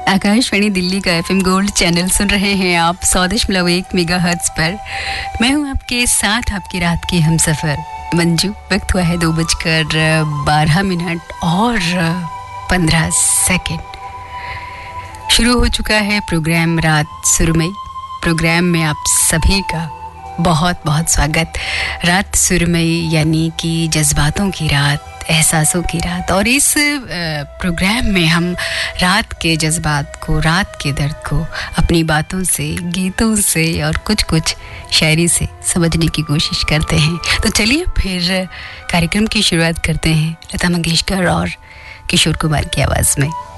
आकाशवाणी दिल्ली का FM gold channel सुन रहे हैं आप 100.1 मेगाहर्ट्ज पर। मैं हूं आपके साथ, आपकी रात की हमसफर मंजू। वक्त हुआ है 2:12 और 15 सेकेंड। शुरू हो चुका है प्रोग्राम रात सुरमई। प्रोग्राम में आप सभी का बहुत बहुत स्वागत। रात सुरमई यानी कि जज्बातों की रात, एहसासों की रात। और इस प्रोग्राम में हम रात के जज्बात को, रात के दर्द को अपनी बातों से, गीतों से और कुछ शायरी से समझने की कोशिश करते हैं। तो चलिए फिर कार्यक्रम की शुरुआत करते हैं लता मंगेशकर और किशोर कुमार की आवाज़ में।